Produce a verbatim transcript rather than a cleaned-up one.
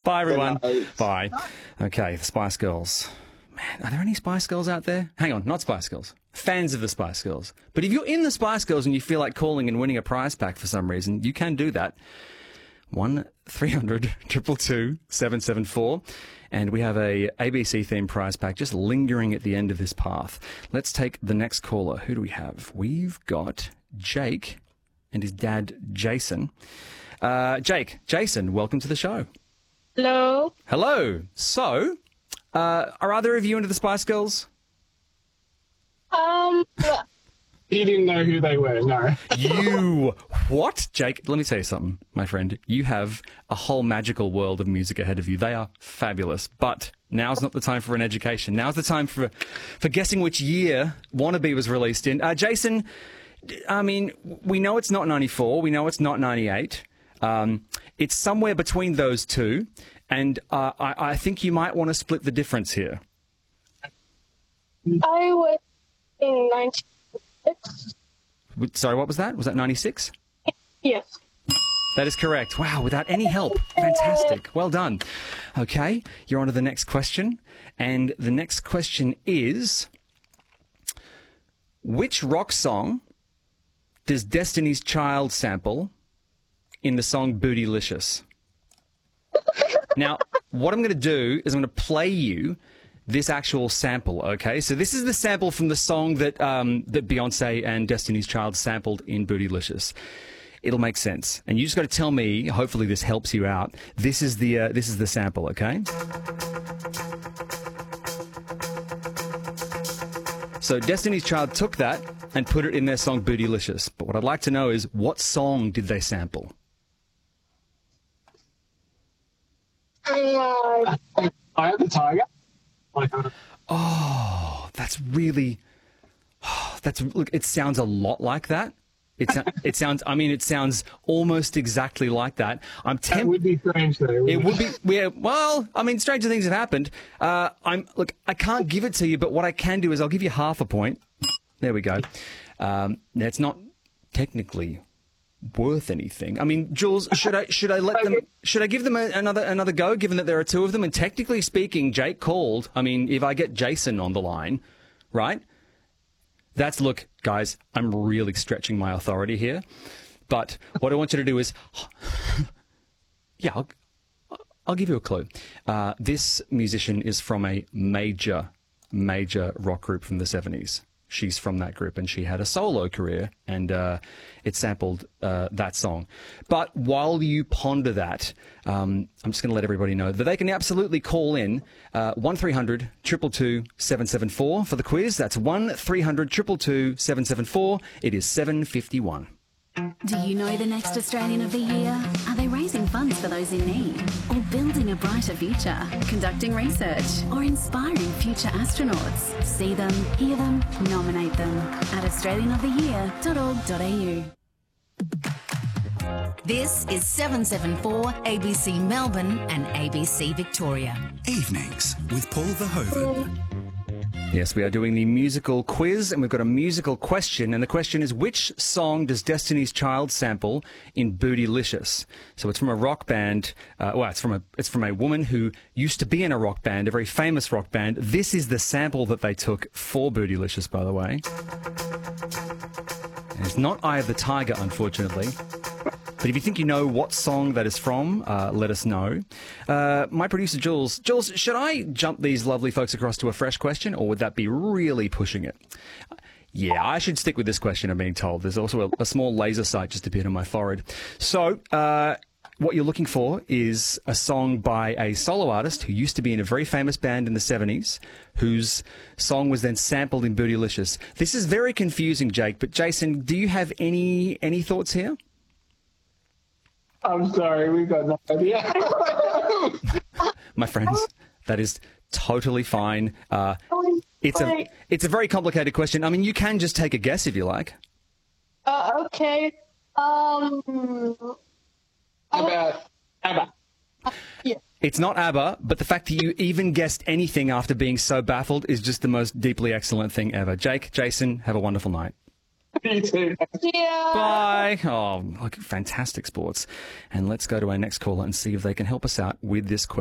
Bye, everyone. Bye. Okay, the Spice Girls. Man, are there any Spice Girls out there? Hang on, not Spice Girls. Fans of the Spice Girls. But if you're in the Spice Girls and you feel like calling and winning a prize pack for some reason, you can do that. one three hundred two two two seven seven four. And we have a A B C themed prize pack just lingering at the end of this path. Let's take the next caller. Who do we have? We've got Jake and his dad, Jason. Uh, Jake, Jason, welcome to the show. Hello. Hello. So, uh, are either of you into the Spice Girls? Um, He didn't know who they were, no. You, what? Jake, let me tell you something, my friend. You have a whole magical world of music ahead of you. They are fabulous. But now's not the time for an education. Now's the time for for guessing which year Wannabe was released in. Uh, Jason, I mean, we know it's not ninety-four. We know it's not ninety-eight. Um, it's somewhere between those two. And uh, I, I think you might want to split the difference here. I was in ninety-six. Sorry, what was that? Was that ninety-six? Yes. That is correct. Wow, without any help. Fantastic. Well done. Okay, you're on to the next question. And the next question is, which rock song does Destiny's Child sample in the song Bootylicious? Now, what I'm going to do is I'm going to play you this actual sample, okay? So this is the sample from the song that um, that Beyonce and Destiny's Child sampled in Bootylicious. It'll make sense, and you just got to tell me. Hopefully, this helps you out. This is the uh, this is the sample, okay? So Destiny's Child took that and put it in their song Bootylicious. But what I'd like to know is, what song did they sample? Uh, I have the tiger. Like, uh, Oh, that's really. Oh, that's look. It sounds a lot like that. It it sounds. I mean, it sounds almost exactly like that. I'm that tempted. would be strange, though. It would be. Yeah. Well, I mean, stranger things have happened. Uh, I'm look. I can't give it to you, but what I can do is I'll give you half a point. There we go. Um, it's not technically worth anything. I mean, Jules, should I should I let them? Should I give them a, another another go? Given that there are two of them, and technically speaking, Jake called. I mean, if I get Jason on the line, right? That's, look, guys, I'm really stretching my authority here. But what I want you to do is, yeah, I'll, I'll give you a clue. Uh, this musician is from a major, major rock group from the seventies. She's from that group, and she had a solo career, and uh, it sampled uh, that song. But while you ponder that, um, I'm just going to let everybody know that they can absolutely call in uh, one three hundred two two two seven seven four for the quiz. That's one three hundred two two two seven seven four. It is seven fifty-one. Do you know the next Australian of the Year? Are they raising funds for those in need? Or building a brighter future? Conducting research? Or inspiring future astronauts? See them, hear them, nominate them at australian of the year dot org dot a u. This is seven seven four A B C Melbourne and A B C Victoria. Evenings with Paul Verhoeven. Yes, we are doing the musical quiz, and we've got a musical question, and the question is, which song does Destiny's Child sample in Bootylicious? So it's from a rock band. Uh, well, it's from a it's from a woman who used to be in a rock band, a very famous rock band. This is the sample that they took for Bootylicious, by the way. And it's not Eye of the Tiger, unfortunately. But if you think you know what song that is from, uh, let us know. Uh, my producer, Jules. Jules, should I jump these lovely folks across to a fresh question, or would that be really pushing it? Yeah, I should stick with this question, I'm being told. There's also a, a small laser sight just appeared on my forehead. So, uh, what you're looking for is a song by a solo artist who used to be in a very famous band in the seventies, whose song was then sampled in Bootylicious. This is very confusing, Jake, but Jason, do you have any any thoughts here? I'm sorry, we got no idea. My friends, that is totally fine. Uh, it's a it's a very complicated question. I mean, you can just take a guess if you like. uh, okay. Um. How about ABBA? Yeah. It's not ABBA, but the fact that you even guessed anything after being so baffled is just the most deeply excellent thing ever. Jake, Jason, have a wonderful night. You too. Yeah. Bye. Oh, look, fantastic sports. And let's go to our next caller and see if they can help us out with this question.